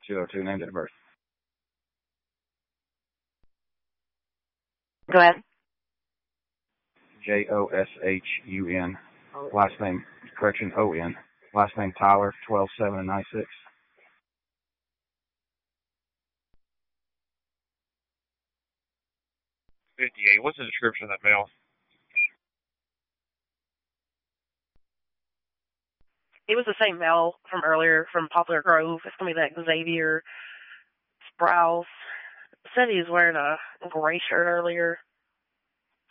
202, name, date of birth. Go ahead. Joshun. Last name, correction, O-N. Last name, Tyler, 12/7/96. .58. What's the description of that male? It was the same male from earlier from Poplar Grove. It's going to be that Xavier Sprouse. Said he was wearing a gray shirt earlier.